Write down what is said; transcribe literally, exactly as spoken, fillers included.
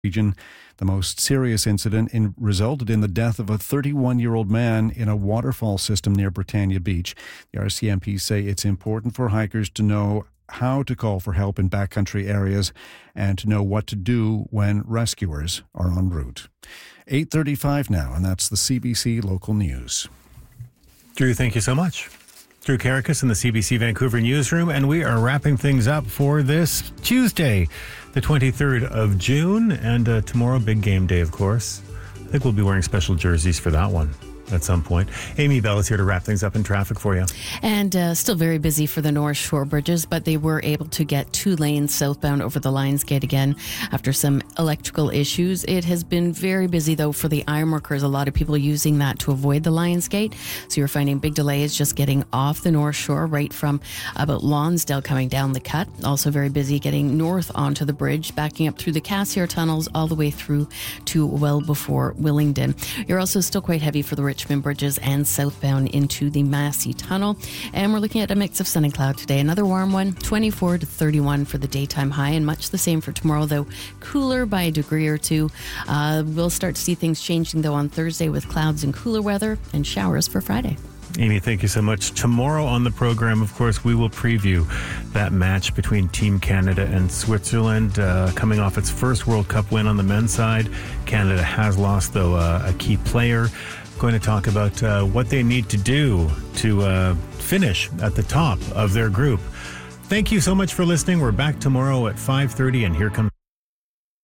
region. The most serious incident in, resulted in the death of a thirty-one-year-old man in a waterfall system near Britannia Beach. The R C M P say it's important for hikers to know how to call for help in backcountry areas and to know what to do when rescuers are en route. eight thirty-five now, and that's the C B C Local News. Drew, thank you so much. Drew Karakas in the C B C Vancouver newsroom, and we are wrapping things up for this Tuesday, the twenty-third of June, and uh, tomorrow, big game day, of course. I think we'll be wearing special jerseys for that one at some point. Amy Bell is here to wrap things up in traffic for you. And uh, still very busy for the North Shore bridges, but they were able to get two lanes southbound over the Lions Gate again after some electrical issues. It has been very busy, though, for the ironworkers. A lot of people using that to avoid the Lions Gate. So you're finding big delays just getting off the North Shore, right from about Lonsdale coming down the cut. Also very busy getting north onto the bridge, backing up through the Cassiar tunnels all the way through to well before Willingdon. You're also still quite heavy for the Richmond bridges and southbound into the Massey Tunnel. And we're looking at a mix of sun and cloud today. Another warm one, twenty-four to thirty-one for the daytime high, and much the same for tomorrow, though cooler by a degree or two. Uh, we'll start to see things changing, though, on Thursday with clouds and cooler weather and showers for Friday. Amy, thank you so much. Tomorrow on the program, of course, we will preview that match between Team Canada and Switzerland. Uh, coming off its first World Cup win on the men's side, Canada has lost, though, uh, a key player. Going to talk about uh, what they need to do to uh, finish at the top of their group. Thank you so much for listening. We're back tomorrow at five thirty, and here comes